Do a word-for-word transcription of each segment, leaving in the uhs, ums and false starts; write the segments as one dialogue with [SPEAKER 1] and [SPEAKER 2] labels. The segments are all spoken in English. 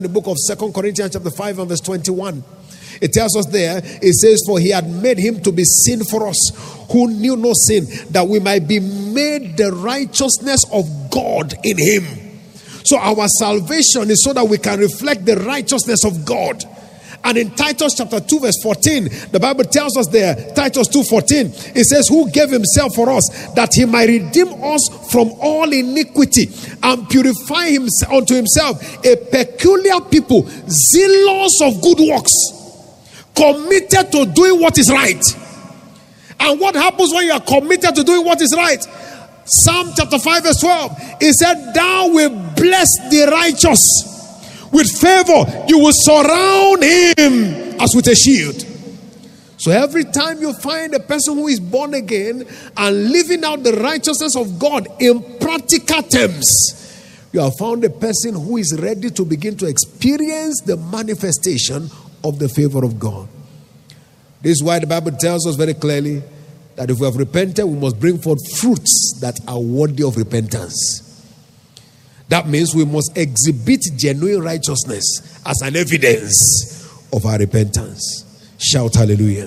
[SPEAKER 1] the book of Second Corinthians chapter five and verse twenty-one. It tells us there, it says, for he had made him to be sin for us, who knew no sin, that we might be made the righteousness of God in him. So our salvation is so that we can reflect the righteousness of God. And in Titus chapter two verse fourteen, the Bible tells us there, Titus two fourteen, it says, who gave himself for us, that he might redeem us from all iniquity, and purify himself unto himself a peculiar people, zealous of good works, committed to doing what is right. And what happens when you are committed to doing what is right? Psalm chapter five verse twelve, it said, thou will bless the righteous. With favor, you will surround him as with a shield. So every time you find a person who is born again and living out the righteousness of God in practical terms, you have found a person who is ready to begin to experience the manifestation of the favor of God. This is why the Bible tells us very clearly that if we have repented, we must bring forth fruits that are worthy of repentance. That means we must exhibit genuine righteousness as an evidence of our repentance. Shout hallelujah.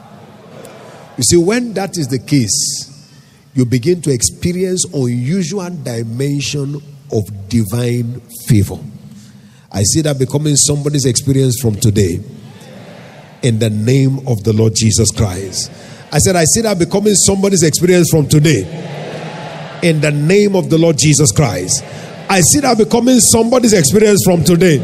[SPEAKER 1] You see, when that is the case, you begin to experience unusual dimension of divine favor. I see that becoming somebody's experience from today. In the name of the Lord Jesus Christ. I said, I see that becoming somebody's experience from today. In the name of the Lord Jesus Christ. I see that becoming somebody's experience from today.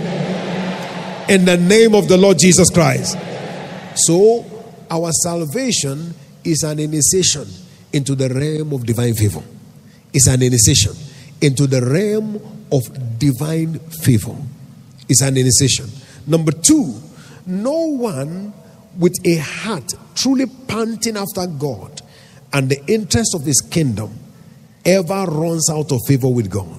[SPEAKER 1] In the name of the Lord Jesus Christ. So, our salvation is an initiation into the realm of divine favor. It's an initiation into the realm of divine favor. It's an initiation. Number two, no one with a heart truly panting after God and the interest of his kingdom ever runs out of favor with God.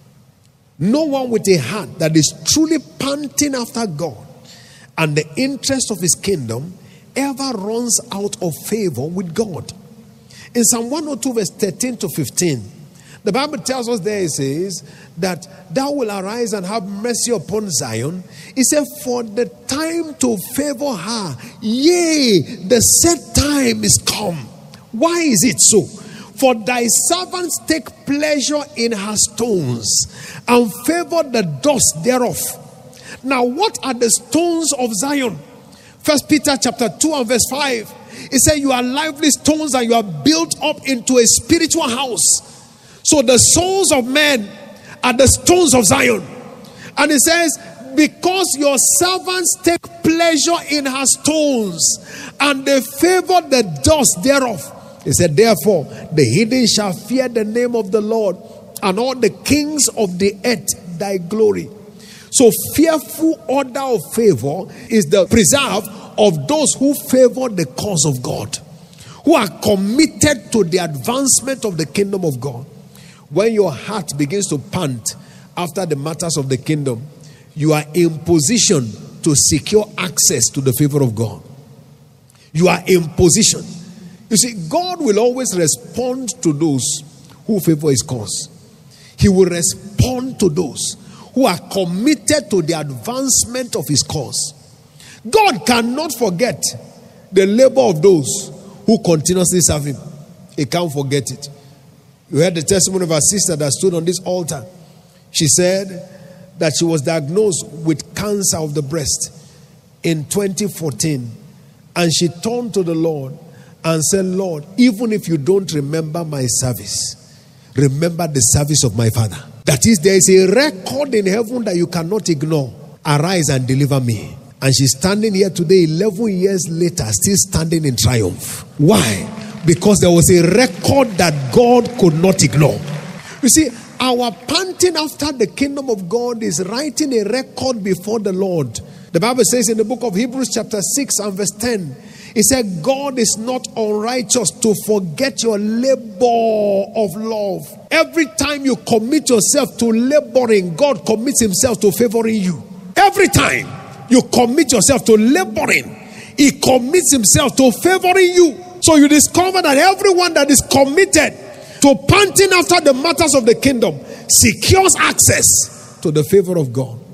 [SPEAKER 1] No one with a heart that is truly panting after God and the interest of his kingdom ever runs out of favor with God. In Psalm one oh two verse thirteen to fifteen, the Bible tells us there, it says that thou will arise and have mercy upon Zion. It said, for the time to favor her, yea, the set time is come. Why is it so? For thy servants take pleasure in her stones and favor the dust thereof. Now, what are the stones of Zion? First Peter chapter two and verse five. It says, you are lively stones and you are built up into a spiritual house. So the souls of men are the stones of Zion. And it says, because your servants take pleasure in her stones and they favor the dust thereof. He said, therefore, the heathen shall fear the name of the Lord, and all the kings of the earth thy glory. So, fearful order of favor is the preserve of those who favor the cause of God, who are committed to the advancement of the kingdom of God. When your heart begins to pant after the matters of the kingdom, you are in position to secure access to the favor of God. You are in position. You see, God will always respond to those who favor his cause. He will respond to those who are committed to the advancement of his cause. God cannot forget the labor of those who continuously serve him. He can't forget it. You heard the testimony of our sister that stood on this altar. She said that she was diagnosed with cancer of the breast in twenty fourteen. And she turned to the Lord and said, Lord, even if you don't remember my service, remember the service of my Father. That is, there is a record in heaven that you cannot ignore. Arise and deliver me. And she's standing here today, eleven years later, still standing in triumph. Why? Because there was a record that God could not ignore. You see, our panting after the kingdom of God is writing a record before the Lord. The Bible says in the book of Hebrews chapter six and verse ten, it said, God is not unrighteous to forget your labor of love. Every time you commit yourself to laboring, God commits himself to favoring you. Every time you commit yourself to laboring, he commits himself to favoring you. So you discover that everyone that is committed to panting after the matters of the kingdom secures access to the favor of God.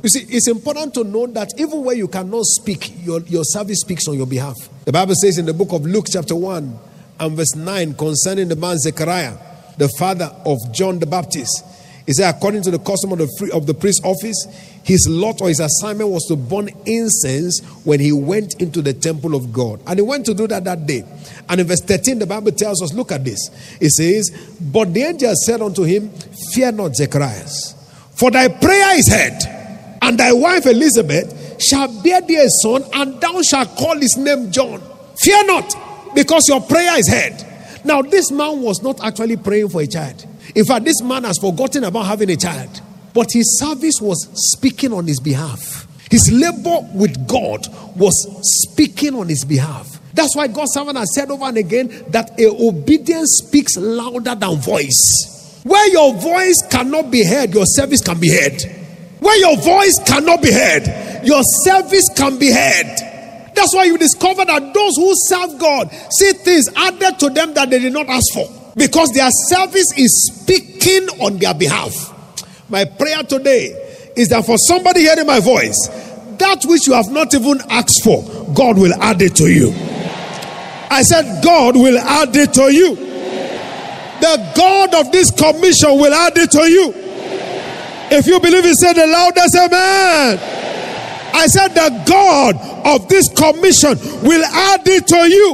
[SPEAKER 1] You see, it's important to know that even where you cannot speak, your, your service speaks on your behalf. The Bible says in the book of Luke chapter one and verse nine concerning the man Zechariah, the father of John the Baptist. He said, according to the custom of the, free, of the priest's office, his lot or his assignment was to burn incense when he went into the temple of God. And he went to do that that day. And in verse thirteen, the Bible tells us, look at this. It says, but the angel said unto him, fear not, Zechariah, for thy prayer is heard, and thy wife Elizabeth shall bear thee a son, and thou shalt call his name John. Fear not, because your prayer is heard. Now, this man was not actually praying for a child. In fact, this man has forgotten about having a child. But his service was speaking on his behalf. His labor with God was speaking on his behalf. That's why God's servant has said over and again that a obedience speaks louder than voice. Where your voice cannot be heard, your service can be heard. Where your voice cannot be heard, your service can be heard. That's why you discover that those who serve God see things added to them that they did not ask for, because their service is speaking on their behalf. My prayer today is that for somebody hearing my voice, that which you have not even asked for, God will add it to you. I said, God will add it to you. The God of this commission will add it to you. If you believe it, say the loudest amen. I said, the God of this commission will add it to you.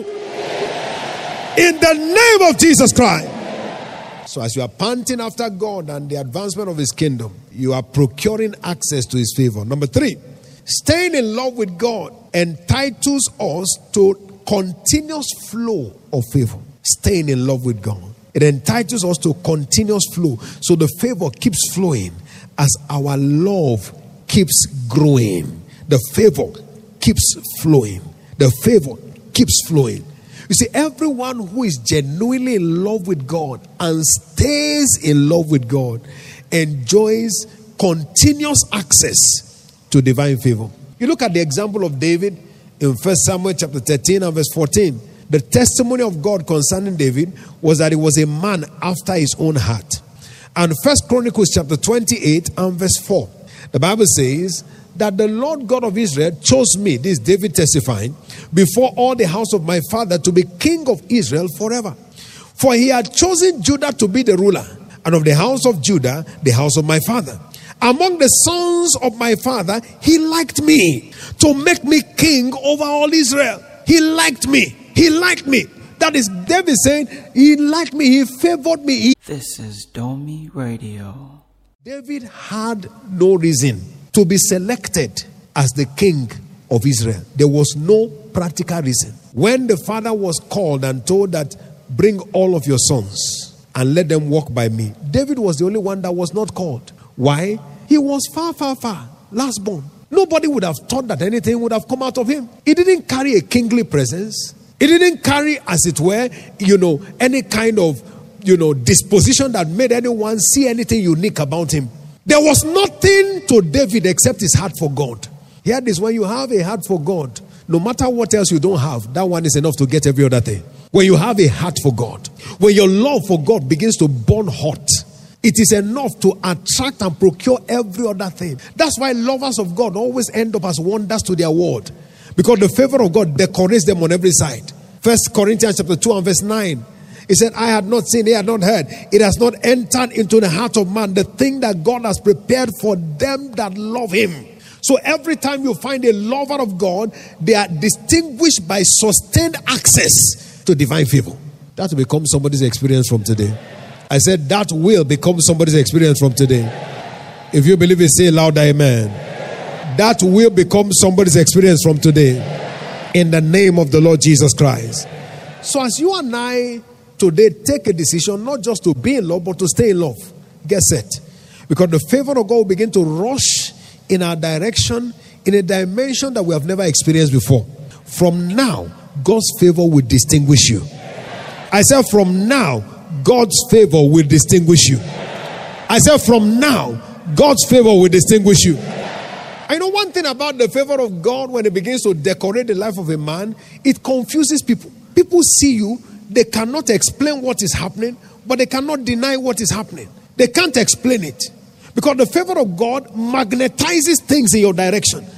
[SPEAKER 1] In the name of Jesus Christ. So as you are panting after God and the advancement of his kingdom, you are procuring access to his favor. Number three, staying in love with God entitles us to continuous flow of favor. Staying in love with God, it entitles us to continuous flow. So the favor keeps flowing as our love keeps growing. The favor keeps flowing. The favor keeps flowing. You see, everyone who is genuinely in love with God and stays in love with God enjoys continuous access to divine favor. You look at the example of David in First Samuel chapter thirteen and verse fourteen. The testimony of God concerning David was that he was a man after his own heart. And First Chronicles chapter twenty-eight and verse four. The Bible says that the Lord God of Israel chose me, this is David testifying, before all the house of my father to be king of Israel forever. For he had chosen Judah to be the ruler, and of the house of Judah, the house of my father. Among the sons of my father, he liked me to make me king over all Israel. He liked me. He liked me. That is David saying, he liked me. He favored me. He...
[SPEAKER 2] This is Domi Radio.
[SPEAKER 1] David had no reason to be selected as the king of Israel. There was no practical reason. When the father was called and told that, bring all of your sons and let them walk by me, David was the only one that was not called. Why? He was far, far, far last born. Nobody would have thought that anything would have come out of him. He didn't carry a kingly presence. He didn't carry, as it were, you know, any kind of, you know, disposition that made anyone see anything unique about him. There was nothing to David except his heart for God. Hear this, when you have a heart for God, no matter what else you don't have, that one is enough to get every other thing. When you have a heart for God, when your love for God begins to burn hot, it is enough to attract and procure every other thing. That's why lovers of God always end up as wonders to their world, because the favor of God decorates them on every side. First Corinthians chapter two and verse nine. He said, I had not seen, he had not heard. It has not entered into the heart of man the thing that God has prepared for them that love him. So every time you find a lover of God, they are distinguished by sustained access to divine favor. That will become somebody's experience from today. I said that will become somebody's experience from today. If you believe it, say louder amen. That will become somebody's experience from today. In the name of the Lord Jesus Christ. So as you and I today take a decision not just to be in love but to stay in love, get set. Because the favor of God will begin to rush in our direction in a dimension that we have never experienced before. From now, God's favor will distinguish you. I said from now, God's favor will distinguish you. I said from now, God's favor will distinguish you. I know one thing about the favor of God when it begins to decorate the life of a man, it confuses people. People see you, they cannot explain what is happening, but they cannot deny what is happening. They can't explain it. Because the favor of God magnetizes things in your direction.